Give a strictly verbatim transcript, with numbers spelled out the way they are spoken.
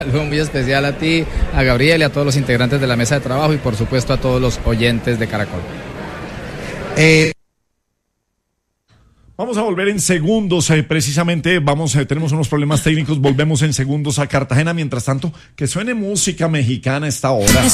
Algo muy especial a ti, a Gabriel y a todos los integrantes de la mesa de trabajo y por supuesto a todos los oyentes de Caracol. Eh, Vamos a volver en segundos, eh, precisamente, vamos, eh, tenemos unos problemas técnicos, volvemos en segundos a Cartagena. Mientras tanto, que suene música mexicana a esta hora.